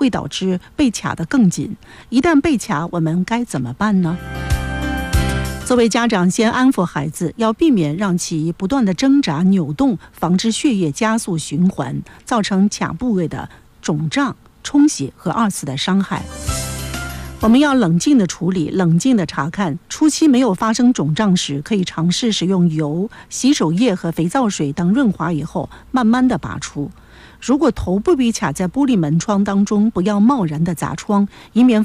会导致被卡得更紧。一旦被卡，我们该怎么办呢？作为家长，先安抚孩子，要避免让其不断的挣扎扭动，防止血液加速循环，造成卡部位的肿胀、充血和二次的伤害。我们要冷静的处理，冷静的查看。初期没有发生肿胀时，可以尝试使用油、洗手液和肥皂水等润滑以后，慢慢的拔出。如果头部被卡在玻璃门窗当中，不要贸然的砸窗，以免